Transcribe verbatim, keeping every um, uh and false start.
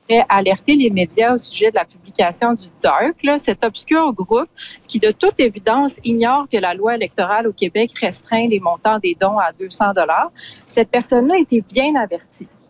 voudrais alerter les médias au sujet de la publication du Dark, là, cet obscur groupe qui, de toute évidence, ignore que la loi électorale au Québec restreint les montants des dons à deux cents dollars. Cette personne-là a été bien avertie.